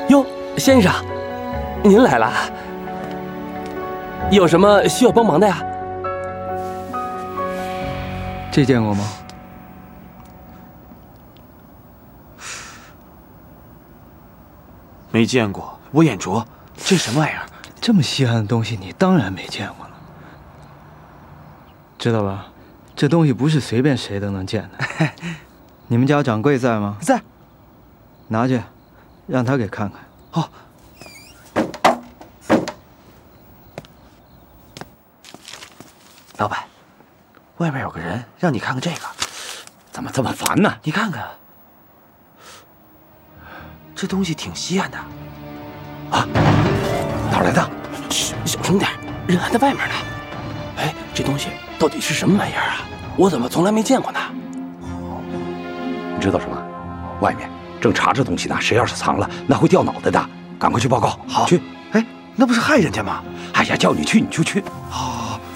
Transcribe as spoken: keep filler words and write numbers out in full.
哟，先生，您来了，有什么需要帮忙的呀？ 这见过吗？ 没见过，我眼拙。这什么玩意儿？ 这么稀罕的东西，你当然没见过了，知道吧？这东西不是随便谁都能见的。你们家掌柜在吗？ 在。 拿去，让他给看看。 好。老板，外面有个人让你看看这个。 怎么这么烦呢？ 你看看，这东西挺稀罕的。 啊，哪儿来的？ 嘘，小声点，人还在外面呢。哎，这东西到底是什么玩意儿啊？我怎么从来没见过呢？ 你知道什么？外面正查着东西呢，谁要是藏了，那会掉脑袋的。赶快去报告。 好， 去。 哎，那不是害人家吗？ 哎呀，叫你去你就去。 好。